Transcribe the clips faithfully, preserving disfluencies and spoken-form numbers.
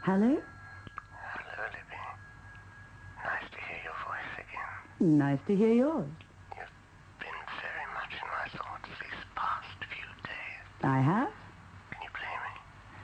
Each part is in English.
Hello? Hello, Libby. Nice to hear your voice again. Nice to hear yours. You've been very much in my thoughts these past few days. I have? Can you blame me?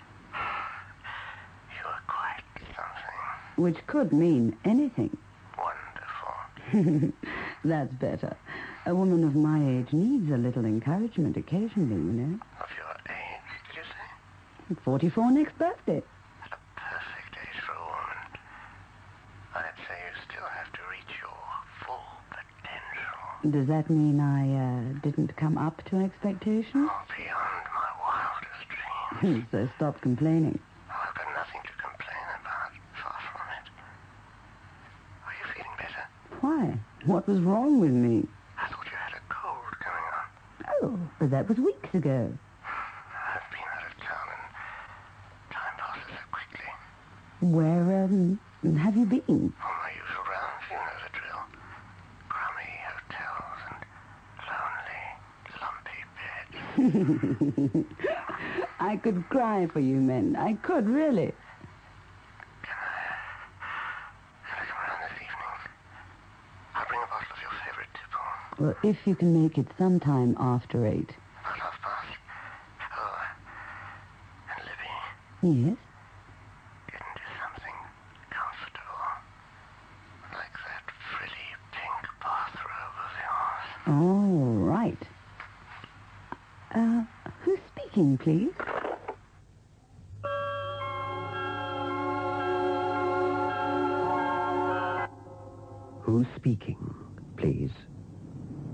You are quite something. Which could mean anything. Wonderful. That's better. A woman of my age needs a little encouragement occasionally, you know. Of your age, did you say? forty-four next birthday. A perfect age for a woman. I'd say you still have to reach your full potential. Does that mean I uh, didn't come up to expectation? Oh, beyond my wildest dreams. So stop complaining. Oh, I've got nothing to complain about. Far from it. Are you feeling better? Why? What was wrong with me? I thought you had a cold coming on. Oh, but that was weeks ago. I've been out of town and time passes so quickly. Where, um, have you been? On my usual rounds, you know the drill. Crummy hotels and lonely, lumpy beds. I could cry for you men. I could, really. Can I... Can I come around this evening? I'll bring a bottle of your favorite tipple. Well, if you can make it sometime after eight. About half past. Oh, and Libby, Yes? get into something comfortable. Like that frilly pink bathrobe of yours. All right. Uh, who's speaking, please? Who's speaking, please?